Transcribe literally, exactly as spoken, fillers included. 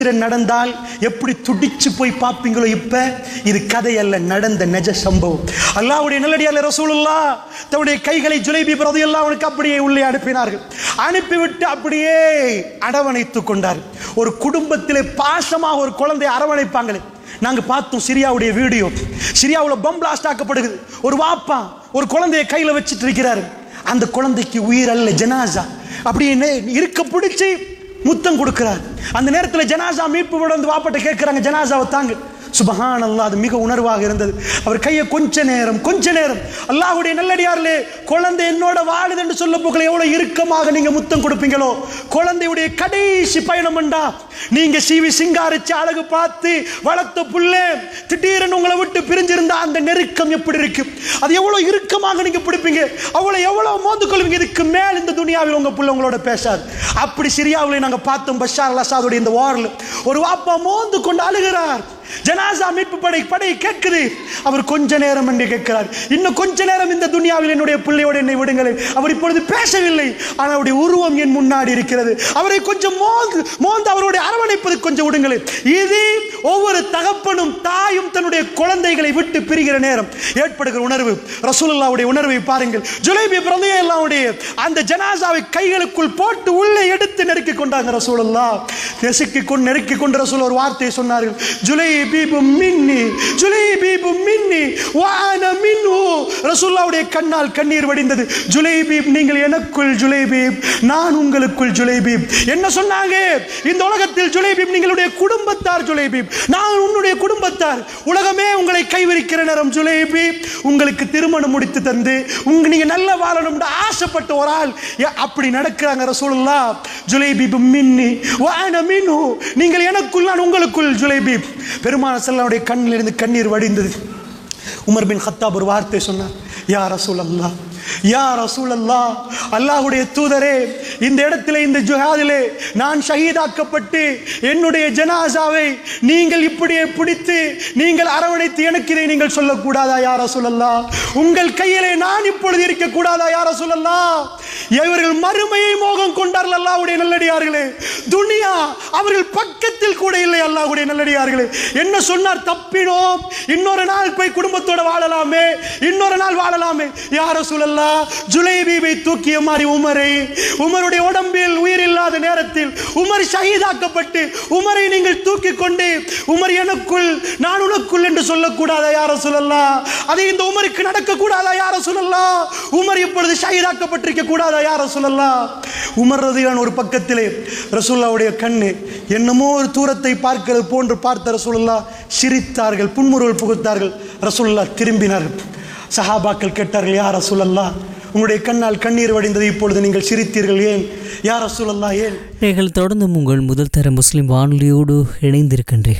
நடந்தால் எப்படி துடிச்சு போய் பார்ப்பீங்களோ, இப்ப இது கதை அல்ல, நடந்த நிஜ சம்பவம். அல்லாஹ்வுடைய நல்லடியார் ரசூலுல்லாஹ் தன்னுடைய கைகளை ஜுலைபீப் ரலியல்லாஹு அன்ஹு அப்படியே உள்ளே அனுப்பினார்கள். அனுப்பிவிட்டு அப்படியே அரவணைத்துக் கொண்டார்கள். ஒரு குடும்பத்திலே பாசமாக ஒரு குழந்தையை அரவணைப்பாங்களே, நாங்க பார்த்தோம் சிரியாவுடைய வீடியோ. சிரியாவில் பம் பிளாஸ்ட் ஆக்கப்படுகிறது. ஒரு வாப்பா ஒரு குழந்தையை கையில வச்சிட்டு இருக்கிறாரு. அந்த குழந்தைக்கு உயிர் அல்ல, ஜனாசா. அப்படியே இருக்க பிடிச்சி முத்தம் கொடுக்கிறார். அந்த நேரத்தில் ஜனாசா மீட்பு வந்து வாப்பட்ட கேட்கிறாங்க, ஜனாசாவை தாங்க. சுபஹானல்லாஹ், அது மிக உணர்வாக இருந்தது. அவர் கையை கொஞ்ச நேரம் கொஞ்ச நேரம் அல்லாஹ்வுடைய நல்லடியார்களே, குழந்தை என்னோட வாழுது என்று சொல்ல போகல, எவ்வளவு இறுக்கமாக நீங்க முத்தம் கொடுப்பீங்களோ. குழந்தையுடைய கடைசி பயணம் என்றா, நீங்க சீவி சிங்காரிச்சு அழகு பார்த்து வளர்த்த புள்ளே திடீரென்னு உங்களை விட்டு பிரிஞ்சிருந்தா அந்த நெருக்கம் எப்படி இருக்கு, அது எவ்வளவு இறுக்கமாக நீங்க பிடிப்பீங்க, அவ்வளவு எவ்வளவு மோந்து கொள்வீங்க. இதுக்கு மேல் இந்த துனியாவில் உங்க புள்ள உங்களோட பேசாது. அப்படி சிரியாவில் நாங்க பார்த்தோம், பஷார் அல் அசாதுடைய இந்த வார்ல ஒரு வாப்பா மோந்து கொண்டு அழுகிறார். ஜனாசா மீட்பு படை படை கேட்குது. அவர் கொஞ்ச நேரம் என்று கேட்கிறார், இன்னும் கொஞ்ச நேரம் இந்த துனியாவில் என்னுடைய பிள்ளையோடு என்னை விடுங்களேன். அவர் இப்பொழுது பேசவில்லை, ஆனால் அவருடைய உருவம் என் முன்னாடி இருக்கிறது. அவரை கொஞ்சம் மோந்து மோந்து அவருடைய அரவணைப்பது கொஞ்சம் விடுங்களேன். இது ஒவ்வொரு தகப்பனும் தாயும் தன்னுடைய குழந்தைகளை விட்டு பிரிகிற நேரம் ஏற்படுகிற உணர்வு. ரசூலுல்லாஹ்வுடைய உணர்வை பாருங்கள். ஜுலைபீப் ரலியல்லாஹு அன்ஹு அந்த ஜனாசாவை கைகளுக்குள் போட்டு உள்ளே எடுத்து நெருக்கி கொண்டாங்க. ரசூலுல்லாஹ் நெருக்கி கொண்டு நெருக்கி கொண்டு ரசூல் ஒரு வார்த்தையை சொன்னார்கள், ஜுலை ரசூலுல்லாஹ்வுடைய கண்ணால் கண்ணீர் வடிந்தது. ஜுலைபீப் நீங்கள் எனக்குள், ஜுலைபீப் நான் உங்களுக்குள். ஜுலைபீப் என்ன சொன்னாங்க, இந்த உலகத்தில் ஜுலைபீப் நீங்களுடைய குடும்பத்தார், ஜுலைபீப் நான் உன்னுடைய குடும்பத்தார். உலகமே உங்களை கைவிரிக்கிற நேரம் ஜுலைபீப் உங்களுக்கு திருமணம் முடித்து தந்து உங்க நீங்க நல்ல வாழணும் ஆசைப்பட்ட ஒரு ஆள் அப்படி நடக்கிறாங்க. ரசூலுல்லாஹ் ஜுலைபீப் மின்னி வ அன மின்ஹு, நீங்கள் எனக்குள் நான் உங்களுக்குள். ஜுலைபீப் பெருமானார் ஸல்லல்லாஹு அலைஹி கண்ணில் இருந்து கண்ணீர் வடிந்தது. உமர் பின் கத்தாப் ஒரு வார்த்தை சொன்னார், யா ரசூலல்லாஹ், யா ரசூலல்லாஹ், அல்லாஹ்வுடைய தூதரே, இந்த இடத்திலே இந்த ஜிஹாதிலே நான் ஷஹீதாக்கப்பட்டு என்னுடைய ஜனாசாவை நீங்கள் இப்படியே பிடித்து நீங்கள் அரவணைத்து எனக்கு இதை நீங்கள் சொல்லக்கூடாதா யா ரசூலல்லாஹ்? உங்கள் கையிலே நான் இப்பொழுது இருக்க கூடாதா யா ரசூலல்லாஹ்? இவர்கள் மறுமையை மோகம் கொண்டார்கள். அல்லாஹ்வுடைய நல்லடியார்களே, துனியா அவர்கள் பக்கத்தில் கூட இல்லை. அல்லாஹ்வுடைய நல்லடியார்களே, என்ன சொன்னார், தப்பினோம், இன்னொரு நாள் போய் குடும்பத்தோட வாழலாமே, இன்னொரு நாள் வாழலாமே. யா ரசூலல்லாஹ், ஜுலைபீபை தூக்கிய மாதிரி உமரை, உமருடைய உடம்பில் உயிர் இல்லாத நேரத்தில் உமர் ஷஹீதாக்கப்பட்டு உமரை நீங்கள் தூக்கி கொண்டு உமர் எனக்குள் நான் உனக்குள் என்று சொல்லக்கூடாதா யா ரசூலல்லாஹ்? அது இந்த உமருக்கு நடக்க கூடாதா யா ரசூலல்லாஹ்? உமர் இப்பொழுது ஷஹீதாக்கப்பட்டிருக்க கூடாதா யா ரசூலல்லாஹ்? உமர் ரலியல்லாஹு ஒரு பக்கத்திலே ரசூலுல்லாஹ்வுடைய கண்ணு என்னமோ ஒரு தூரத்தை பார்க்கிறது போன்று பார்த்த ரசூலுல்லாஹ் சிரித்தார்கள், புன்முறுவல் புகுத்தார்கள். ரசூலுல்லாஹ் திரும்பினார்கள். சஹாபாக்கள் கேட்டார்கள், யா ரசூலல்லாஹ், உங்களுடைய கண்ணால் கண்ணீர் வடிந்தது, இப்பொழுது நீங்கள் சிரித்தீர்கள், ஏன் யா ரசூலல்லாஹ், ஏன்? நீங்கள் தொடர்ந்து உங்கள் முதல் தர முஸ்லிம் வானொலியோடு இணைந்திருக்கின்றீர்கள்.